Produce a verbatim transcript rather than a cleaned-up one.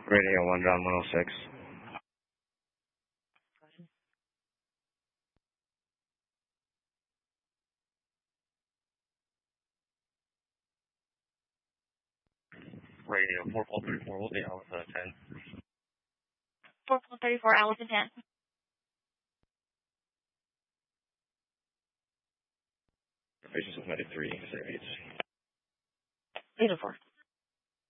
Radio one, John one oh six. Radio four four three four, will be Allison ten. four four three four, Allison ten. Patients with medic three, eight. eight oh four.